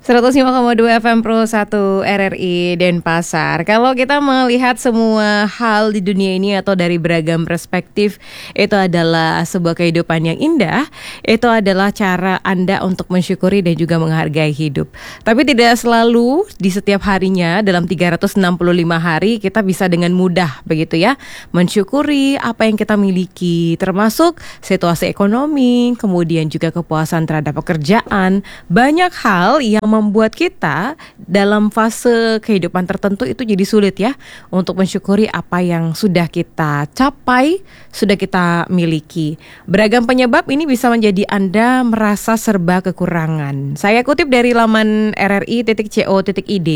105,2 FM Pro 1 RRI Denpasar. Kalau kita melihat semua hal di dunia ini atau dari beragam perspektif, itu adalah sebuah kehidupan yang indah. Itu adalah cara Anda untuk mensyukuri dan juga menghargai hidup. Tapi tidak selalu di setiap harinya dalam 365 hari kita bisa dengan mudah begitu ya mensyukuri apa yang kita miliki, termasuk situasi ekonomi, kemudian juga kepuasan terhadap pekerjaan. Banyak hal yang membuat kita dalam fase kehidupan tertentu itu jadi sulit ya untuk mensyukuri apa yang sudah kita capai, sudah kita miliki. Beragam penyebab ini bisa menjadi Anda merasa serba kekurangan. Saya kutip dari laman rri.co.id,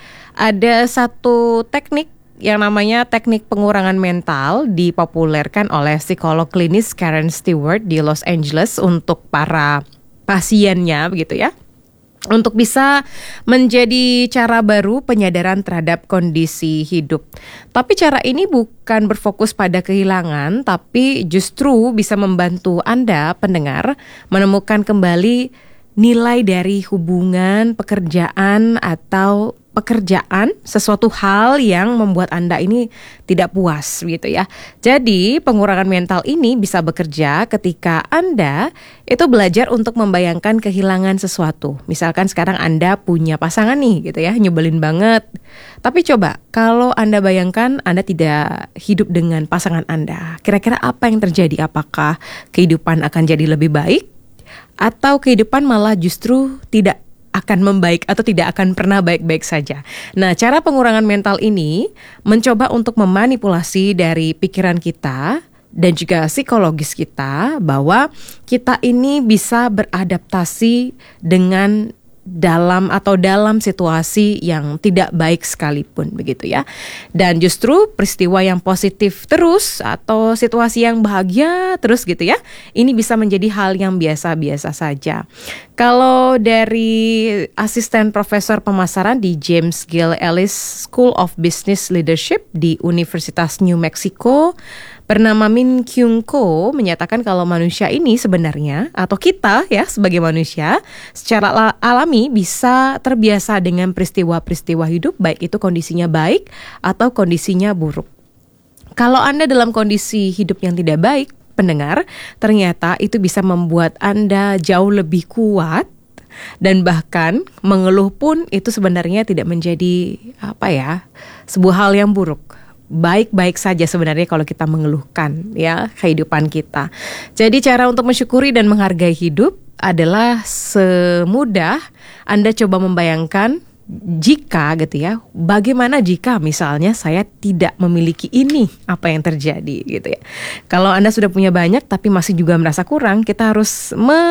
ada satu teknik yang namanya teknik pengurangan mental dipopulerkan oleh psikolog klinis Karen Stewart di Los Angeles untuk para pasiennya begitu ya. Untuk bisa menjadi cara baru penyadaran terhadap kondisi hidup. Tapi cara ini bukan berfokus pada kehilangan, tapi justru bisa membantu Anda, pendengar, menemukan kembali nilai dari hubungan, pekerjaan, atau pekerjaan, sesuatu hal yang membuat Anda ini tidak puas gitu ya. Jadi pengurangan mental ini bisa bekerja ketika Anda itu belajar untuk membayangkan kehilangan sesuatu. Misalkan sekarang Anda punya pasangan nih gitu ya, nyebelin banget. Tapi coba kalau Anda bayangkan Anda tidak hidup dengan pasangan Anda, kira-kira apa yang terjadi? Apakah kehidupan akan jadi lebih baik? Atau kehidupan malah justru tidak akan membaik atau tidak akan pernah baik-baik saja. Nah, cara pengurangan mental ini mencoba untuk memanipulasi dari pikiran kita dan juga psikologis kita bahwa kita ini bisa beradaptasi dengan dalam situasi yang tidak baik sekalipun begitu ya. Dan justru peristiwa yang positif terus atau situasi yang bahagia terus gitu ya, ini bisa menjadi hal yang biasa-biasa saja. Kalau dari asisten profesor pemasaran di James Gill Ellis School of Business Leadership di Universitas New Mexico, bernama Min Kyung Ko menyatakan kalau manusia ini sebenarnya atau kita ya sebagai manusia secara alami bisa terbiasa dengan peristiwa-peristiwa hidup, baik itu kondisinya baik atau kondisinya buruk. Kalau Anda dalam kondisi hidup yang tidak baik, pendengar, ternyata itu bisa membuat Anda jauh lebih kuat dan bahkan mengeluh pun itu sebenarnya tidak menjadi sebuah hal yang buruk. Baik-baik saja sebenarnya kalau kita mengeluhkan ya kehidupan kita. Jadi cara untuk mensyukuri dan menghargai hidup adalah semudah Anda coba membayangkan jika gitu ya, bagaimana jika misalnya saya tidak memiliki ini, apa yang terjadi gitu ya. Kalau Anda sudah punya banyak tapi masih juga merasa kurang, kita harus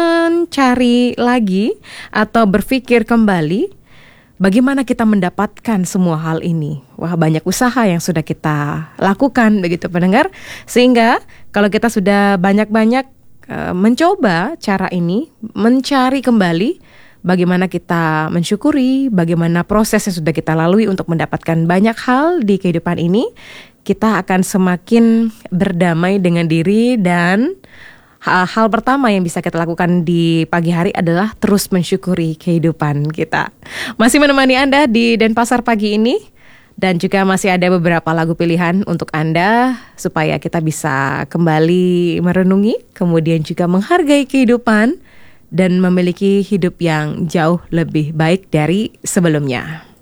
mencari lagi atau berpikir kembali bagaimana kita mendapatkan semua hal ini. Wah, banyak usaha yang sudah kita lakukan begitu pendengar. Sehingga kalau kita sudah banyak-banyak mencoba cara ini, mencari kembali bagaimana kita mensyukuri, bagaimana proses yang sudah kita lalui untuk mendapatkan banyak hal di kehidupan ini, kita akan semakin berdamai dengan diri. Dan hal pertama yang bisa kita lakukan di pagi hari adalah terus mensyukuri kehidupan kita. Masih menemani Anda di Denpasar pagi ini. Dan juga masih ada beberapa lagu pilihan untuk Anda supaya kita bisa kembali merenungi, kemudian juga menghargai kehidupan dan memiliki hidup yang jauh lebih baik dari sebelumnya.